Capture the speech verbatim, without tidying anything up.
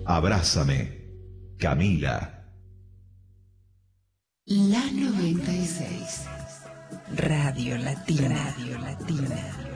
Abrázame, Camila. La noventa y seis. Radio Latina. Radio Latina.